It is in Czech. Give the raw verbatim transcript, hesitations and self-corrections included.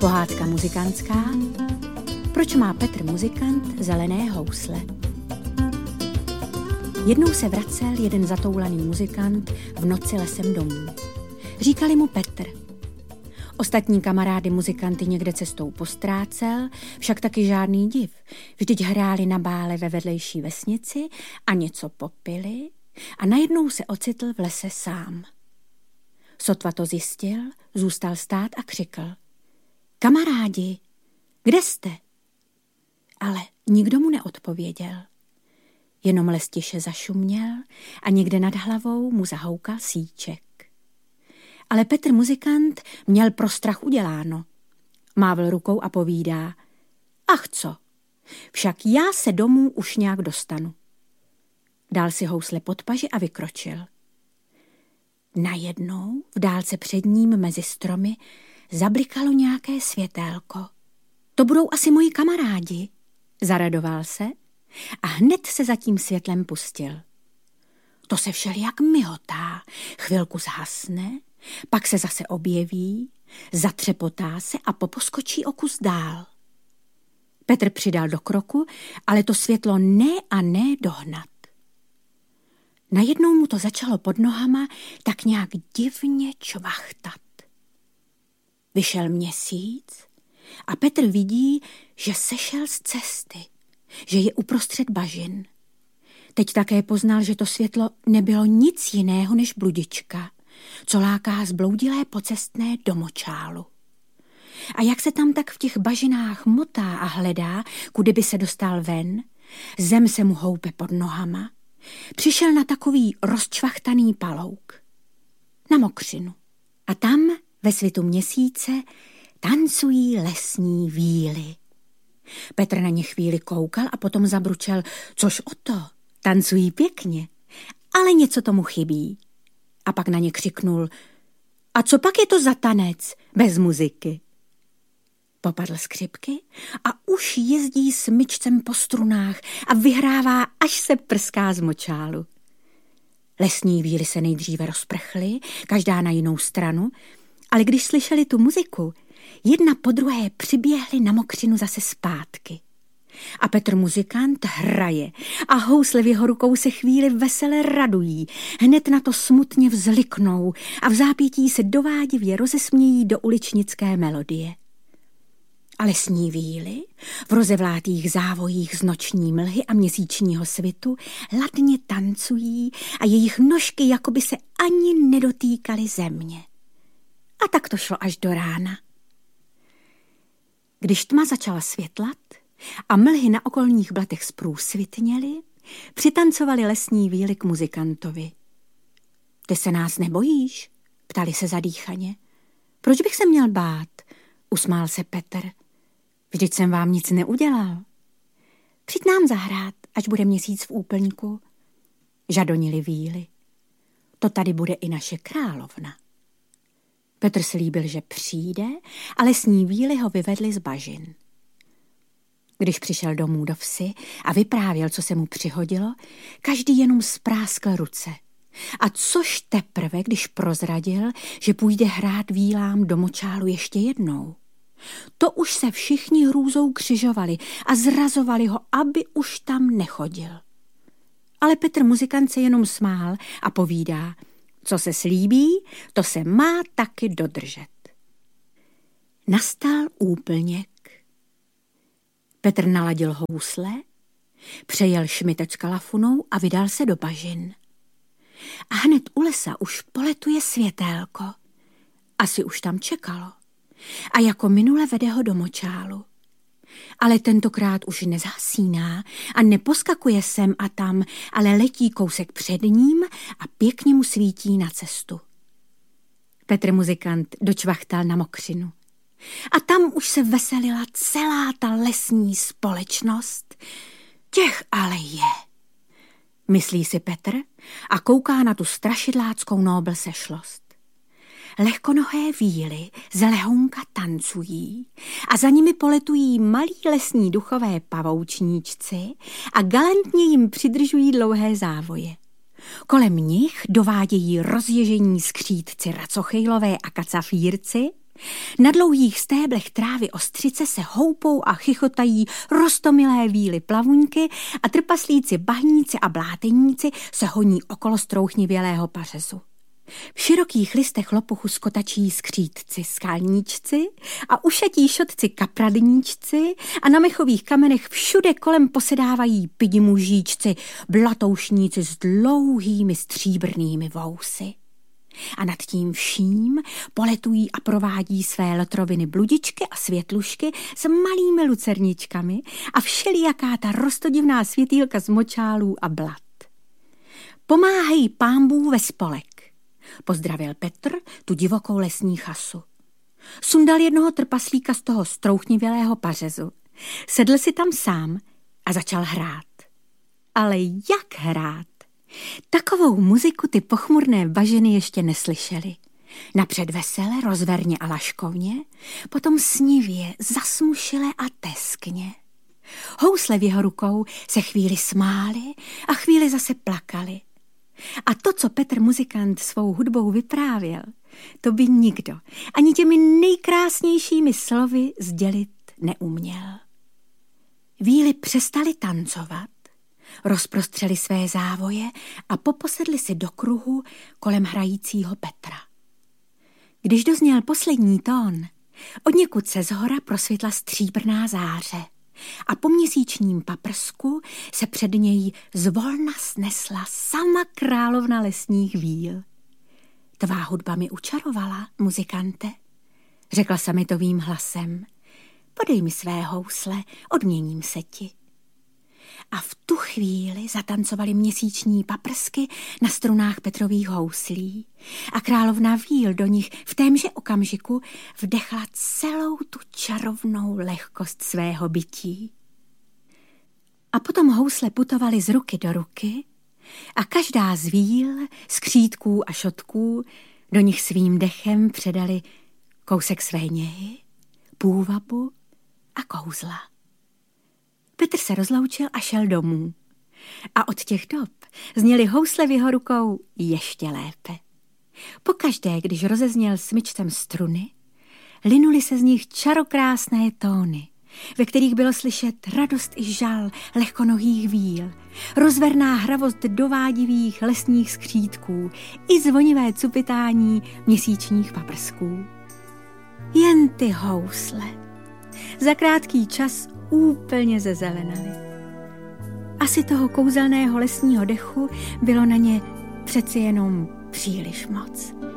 Pohádka muzikantská. Proč má Petr muzikant zelené housle? Jednou se vracel jeden zatoulaný muzikant v noci lesem domů. Říkali mu Petr. Ostatní kamarády muzikanty někde cestou postrácel, však taky žádný div. Vždyť hráli na bále ve vedlejší vesnici a něco popili a najednou se ocitl v lese sám. Sotva to zjistil, zůstal stát a křikl. Kamarádi, kde jste? Ale nikdo mu neodpověděl. Jenom les tiše zašuměl a někde nad hlavou mu zahoukal síček. Ale Petr muzikant měl pro strach uděláno. Mávl rukou a povídá. Ach co, však já se domů už nějak dostanu. Dal si housle pod paži a vykročil. Najednou v dálce před ním mezi stromy zablikalo nějaké světélko. To budou asi moji kamarádi, zaradoval se a hned se za tím světlem pustil. To se všelijak mihotá, chvilku zhasne, pak se zase objeví, zatřepotá se a poposkočí o kus dál. Petr přidal do kroku, ale to světlo ne a ne dohnat. Najednou mu to začalo pod nohama tak nějak divně čvachtat. Vyšel měsíc a Petr vidí, že sešel z cesty, že je uprostřed bažin. Teď také poznal, že to světlo nebylo nic jiného než bludička, co láká zbloudilé pocestné do močálu. A jak se tam tak v těch bažinách motá a hledá, kudy by se dostal ven, zem se mu houpe pod nohama, přišel na takový rozčvachtaný palouk, na mokřinu. A tam ve svitu měsíce tancují lesní víly. Petr na ně chvíli koukal a potom zabručel, což o to, tancují pěkně, ale něco tomu chybí. A pak na ně křiknul, a co pak je to za tanec bez muziky? Popadl z křipky a už jezdí smyčcem po strunách a vyhrává, až se prská z močálu. Lesní víly se nejdříve rozprchly, každá na jinou stranu, ale když slyšeli tu muziku, jedna po druhé přiběhly na mokřinu zase zpátky. A Petr muzikant hraje a housle v jeho rukou se chvíli vesele radují, hned na to smutně vzliknou a v zápětí se dovádivě rozesmějí do uličnické melodie. A lesní víly v rozevlátých závojích z noční mlhy a měsíčního svitu ladně tancují a jejich nožky jakoby se ani nedotýkaly země. A tak to šlo až do rána. Když tma začala světlat a mlhy na okolních blatech zprůsvitněly, přitancovali lesní víly k muzikantovi. Ty se nás nebojíš? Ptali se zadýchaně. Proč bych se měl bát? Usmál se Petr. Vždyť jsem vám nic neudělal. Přijď nám zahrát, až bude měsíc v úplňku. Žadonili víly. To tady bude i naše královna. Petr slíbil, že přijde a lesní víly ho vyvedli z bažin. Když přišel domů do vsi a vyprávěl, co se mu přihodilo, každý jenom spráskl ruce. A což teprve, když prozradil, že půjde hrát vílám do močálu ještě jednou. To už se všichni hrůzou křižovali a zrazovali ho, aby už tam nechodil. Ale Petr muzikant se jenom smál a povídá, co se slíbí, to se má taky dodržet. Nastal úplněk. Petr naladil housle, přejel šmiteč s kalafunou a vydal se do bažin. A hned u lesa už poletuje světélko. Asi už tam čekalo. A jako minule vede ho do močálu. Ale tentokrát už nezhasíná a neposkakuje sem a tam, ale letí kousek před ním a pěkně mu svítí na cestu. Petr muzikant dočvachtal na mokřinu. A tam už se veselila celá ta lesní společnost. Těch ale je, myslí si Petr a kouká na tu strašidláckou nobl sešlost. Lehkonohé víly z lehounka tancují a za nimi poletují malí lesní duchové pavoučníčci a galantně jim přidržují dlouhé závoje. Kolem nich dovádějí rozježení skřídci racochejlové a kacafírci Na dlouhých stéblech trávy ostřice se houpou a chychotají roztomilé víly plavuňky a trpaslíci bahníci a bláteníci se honí okolo strouchnivělého pařezu. V širokých listech lopuchu skotačí skřítci skalníčci a ušatí šotci kapradníčci a na mechových kamenech všude kolem posedávají pidi mužíčci, blatoušníci s dlouhými stříbrnými vousy. A nad tím vším poletují a provádí své lotroviny bludičky a světlušky s malými lucerničkami a všelijaká ta roztodivná světýlka z močálů a blat. Pomáhají pámbů ve spolek, pozdravil Petr tu divokou lesní chasu. Sundal jednoho trpaslíka z toho strouchnivělého pařezu, sedl si tam sám a začal hrát. Ale jak hrát? Takovou muziku ty pochmurné bažiny ještě neslyšely. Napřed vesele, rozverně a laškovně, potom snivě, zasmušile a teskně. Housle v jeho rukou se chvíli smály a chvíli zase plakaly. A to, co Petr muzikant svou hudbou vyprávěl, to by nikdo ani těmi nejkrásnějšími slovy sdělit neuměl. Víly přestali tancovat, rozprostřeli své závoje a poposedli si do kruhu kolem hrajícího Petra. Když dozněl poslední tón, odněkud se zhora prosvětla stříbrná záře a po měsíčním paprsku se před něj zvolna snesla sama královna lesních víl. Tvá hudba mi učarovala, muzikante, řekla samitovým hlasem. Podej mi své housle, odměním se ti. A v tu chvíli zatancovaly měsíční paprsky na strunách Petrových houslí a královna víl do nich v témže okamžiku vdechla celou tu čarovnou lehkost svého bytí. A potom housle putovaly z ruky do ruky a každá z víl, skřítků a šotků do nich svým dechem předali kousek své něhy, půvabu a kouzla. Petr se rozloučil a šel domů. A od těch dob zněly housle v jeho rukou ještě lépe. Pokaždé, když rozezněl smyčcem struny, linuly se z nich čarokrásné tóny, ve kterých bylo slyšet radost i žal lehkonohých víl, rozverná hravost dovádivých lesních skřítků i zvonivé cupitání měsíčních paprsků. Jen ty housle za krátký čas úplně zezelenaly. Asi toho kouzelného lesního dechu bylo na ně přeci jenom příliš moc.